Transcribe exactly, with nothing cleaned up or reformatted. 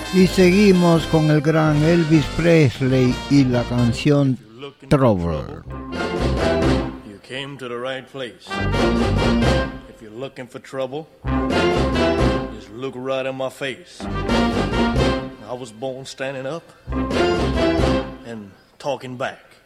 Y seguimos con el gran Elvis Presley y la canción Trouble. You came to the right place. If you're looking for trouble, just look right in my face. I was born standing up and talking back.